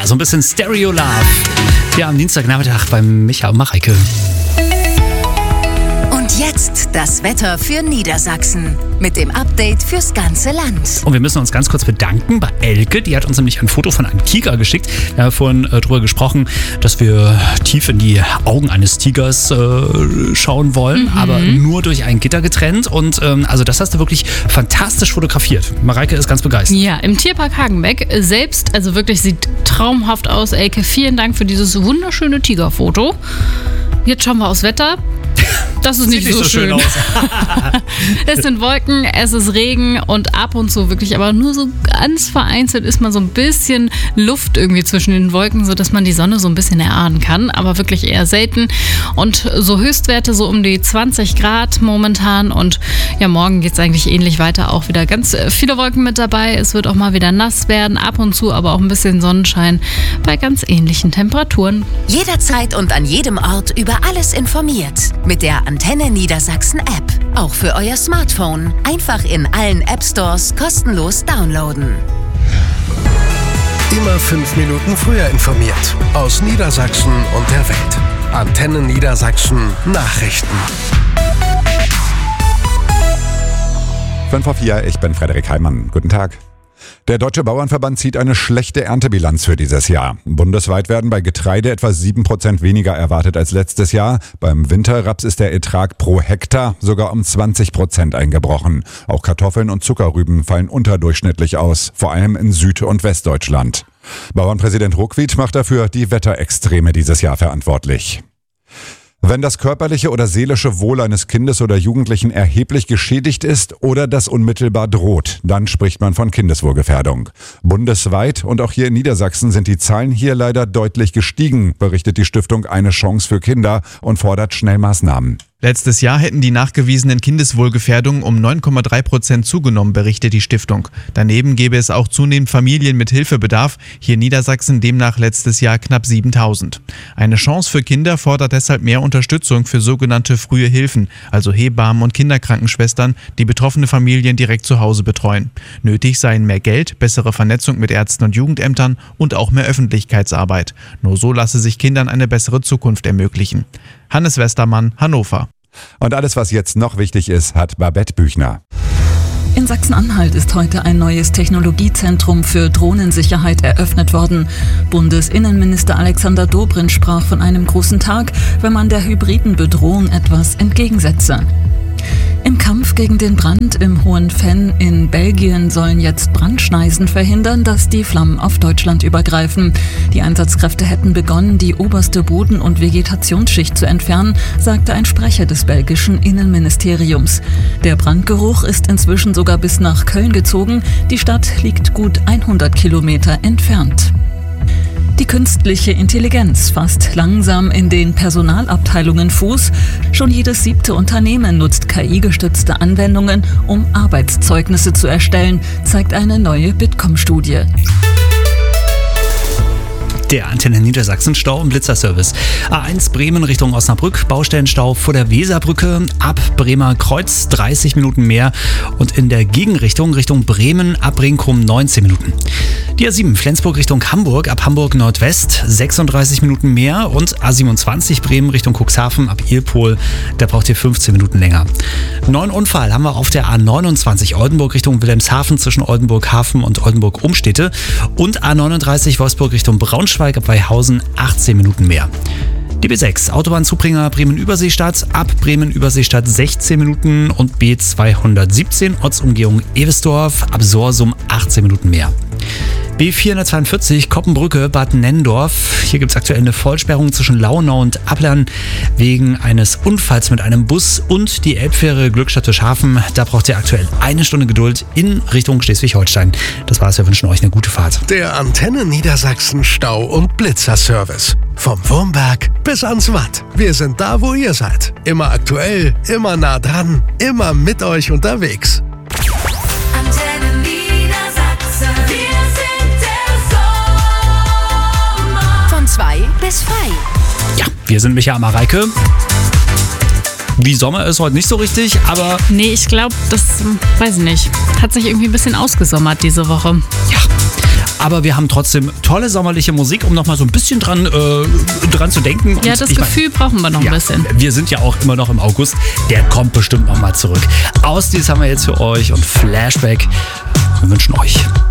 so ein bisschen Stereo Love. Hier am Dienstagnachmittag beim Micha und Mareike. Jetzt das Wetter für Niedersachsen mit dem Update fürs ganze Land. Und wir müssen uns ganz kurz bedanken bei Elke. Die hat uns nämlich ein Foto von einem Tiger geschickt. Wir haben vorhin darüber gesprochen, dass wir tief in die Augen eines Tigers schauen wollen, aber nur durch ein Gitter getrennt. Und also das hast du wirklich fantastisch fotografiert. Mareike ist ganz begeistert. Ja, im Tierpark Hagenbeck selbst, also wirklich sieht traumhaft aus. Elke, vielen Dank für dieses wunderschöne Tigerfoto. Jetzt schauen wir aufs Wetter. Das ist nicht so schön aus. Es sind Wolken, es ist Regen und ab und zu wirklich, aber nur so ganz vereinzelt ist mal so ein bisschen Luft irgendwie zwischen den Wolken, sodass man die Sonne so ein bisschen erahnen kann, aber wirklich eher selten. Und so Höchstwerte so um die 20 Grad momentan und ja, morgen geht es eigentlich ähnlich weiter, auch wieder ganz viele Wolken mit dabei. Es wird auch mal wieder nass werden, ab und zu aber auch ein bisschen Sonnenschein bei ganz ähnlichen Temperaturen. Jederzeit und an jedem Ort über alles informiert. Mit der Antenne Niedersachsen App. Auch für euer Smartphone. Einfach in allen App Stores kostenlos downloaden. Immer 5 Minuten früher informiert. Aus Niedersachsen und der Welt. Antenne Niedersachsen Nachrichten. 5:04, ich bin Frederik Heimann. Guten Tag. Der Deutsche Bauernverband zieht eine schlechte Erntebilanz für dieses Jahr. Bundesweit werden bei Getreide etwa 7% weniger erwartet als letztes Jahr. Beim Winterraps ist der Ertrag pro Hektar sogar um 20% eingebrochen. Auch Kartoffeln und Zuckerrüben fallen unterdurchschnittlich aus, vor allem in Süd- und Westdeutschland. Bauernpräsident Ruckwied macht dafür die Wetterextreme dieses Jahr verantwortlich. Wenn das körperliche oder seelische Wohl eines Kindes oder Jugendlichen erheblich geschädigt ist oder das unmittelbar droht, dann spricht man von Kindeswohlgefährdung. Bundesweit und auch hier in Niedersachsen sind die Zahlen hier leider deutlich gestiegen, berichtet die Stiftung Eine Chance für Kinder und fordert schnell Maßnahmen. Letztes Jahr hätten die nachgewiesenen Kindeswohlgefährdungen um 9,3% zugenommen, berichtet die Stiftung. Daneben gäbe es auch zunehmend Familien mit Hilfebedarf, hier in Niedersachsen demnach letztes Jahr knapp 7.000. Eine Chance für Kinder fordert deshalb mehr Unterstützung für sogenannte frühe Hilfen, also Hebammen und Kinderkrankenschwestern, die betroffene Familien direkt zu Hause betreuen. Nötig seien mehr Geld, bessere Vernetzung mit Ärzten und Jugendämtern und auch mehr Öffentlichkeitsarbeit. Nur so lasse sich Kindern eine bessere Zukunft ermöglichen. Hannes Westermann, Hannover. Und alles, was jetzt noch wichtig ist, hat Babette Büchner. In Sachsen-Anhalt ist heute ein neues Technologiezentrum für Drohnensicherheit eröffnet worden. Bundesinnenminister Alexander Dobrindt sprach von einem großen Tag, wenn man der hybriden Bedrohung etwas entgegensetze. Im Kampf gegen den Brand im Hohenfenn in Belgien sollen jetzt Brandschneisen verhindern, dass die Flammen auf Deutschland übergreifen. Die Einsatzkräfte hätten begonnen, die oberste Boden- und Vegetationsschicht zu entfernen, sagte ein Sprecher des belgischen Innenministeriums. Der Brandgeruch ist inzwischen sogar bis nach Köln gezogen. Die Stadt liegt gut 100 Kilometer entfernt. Die künstliche Intelligenz fasst langsam in den Personalabteilungen Fuß. Schon jedes 7. Unternehmen nutzt KI-gestützte Anwendungen, um Arbeitszeugnisse zu erstellen, zeigt eine neue Bitkom-Studie. Der Antenne Niedersachsen Stau- und Blitzerservice. A1 Bremen Richtung Osnabrück, Baustellenstau vor der Weserbrücke, ab Bremer Kreuz 30 Minuten mehr und in der Gegenrichtung Richtung Bremen ab Brinkum 19 Minuten. Die A7 Flensburg Richtung Hamburg, ab Hamburg Nordwest 36 Minuten mehr und A27 Bremen Richtung Cuxhaven ab Ilpol, da braucht ihr 15 Minuten länger. Neuen Unfall haben wir auf der A29 Oldenburg Richtung Wilhelmshaven zwischen Oldenburg-Hafen und Oldenburg-Umstede und A39 Wolfsburg Richtung Braunschweig ab Weihausen 18 Minuten mehr. Die B6 Autobahnzubringer Bremen-Überseestadt, ab Bremen-Überseestadt 16 Minuten und B217 Ortsumgehung Ewesdorf, ab Sorsum 18 Minuten mehr. B442 Koppenbrücke Bad Nenndorf. Hier gibt es aktuell eine Vollsperrung zwischen Launau und Ablern wegen eines Unfalls mit einem Bus und die Elbfähre Glückstadt-Hafen. Da braucht ihr aktuell 1 Stunde Geduld in Richtung Schleswig-Holstein. Das war's, wir wünschen euch eine gute Fahrt. Der Antenne Niedersachsen Stau- und Blitzerservice. Vom Wurmberg bis ans Watt. Wir sind da, wo ihr seid. Immer aktuell, immer nah dran, immer mit euch unterwegs. Antenne Niedersachsen. Wir sind der Sommer. Von 2 bis frei. Ja, wir sind Micha und Mareike. Wie Sommer ist heute nicht so richtig, aber... Nee, ich glaube, das, weiß ich nicht, hat sich irgendwie ein bisschen ausgesommert diese Woche. Ja, Aber wir haben trotzdem tolle sommerliche Musik, um nochmal so ein bisschen dran zu denken. Ja, Und das Gefühl brauchen wir noch ein bisschen. Wir sind ja auch immer noch im August. Der kommt bestimmt nochmal zurück. Ausdies haben wir jetzt für euch und Flashback. Wir wünschen euch